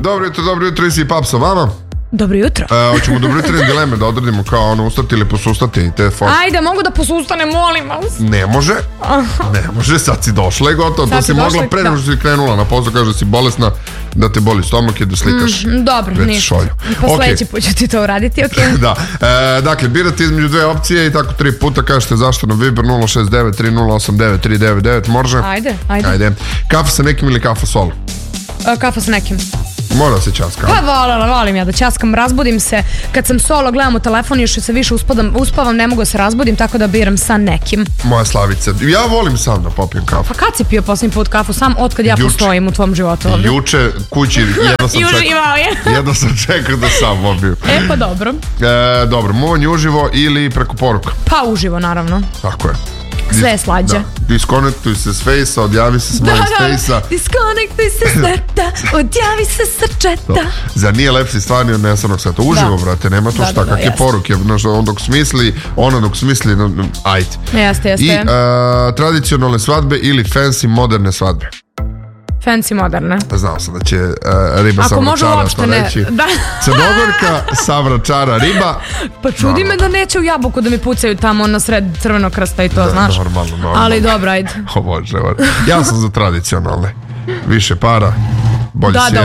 Dobro jutro, isi Pap sa vama. Dobro jutro. Hoćemo dobro jutro dileme da odredimo kao ono ustati ili posustati i te fore. Ajde, mogu da posustanem, molim vas. Ne može, sad si došla i gotovo. To si mogla pre nego što si krenula na posao, kaže da si bolesna, da te boli stomak i da slikaš. Dobro, ništa. Pa sledeći put ću ti to uraditi, okej. Da, dakle, birate između dve opcije i tako 3 puta kažete zašto na Viber 069 3089 399, može? Ajde. Kafa sa nekim ili kafa solo? Kafa sa nekim. Mora se ćaskam. Pa volim ja da ćaskam, razbudim se. Kad sam solo, gledam u telefon, još se više uspavam, ne mogu da se razbudim, tako da biram sa nekim. Moja Slavica, ja volim sam da popijem kafu. Pa kad si pio posljednji put kafu sam, otkad ja postojim u tvom životu ovdje? Juče kući, jedno sam čekao da sam popijem. Pa dobro. Dobro, muvanje uživo ili preko poruka? Pa uživo, naravno. Tako je. Sve je slađe. Diskonektuj se s Face-a, odjavi se s MySpace-a. Diskonektuj se s neta, odjavi se sa četa. Zar nije lepši stvarni od nesanog sveta? Uživo, brate, nema to šta, kakve poruke. On dok smisli, ajde. Jeste. I tradicionalne svadbe ili fancy moderne svadbe? Fancy moderne. Znao sam da će riba sa vračara to reći. Crnogorka sa vračara riba. Pa čudi me da neće u jabuku da mi pucaju tamo na sred Crvenog krsta i to, znaš. Normalno. Ali dobro, ajde. O Bože, ja sam za tradicionalne. Više para, bolje sjede.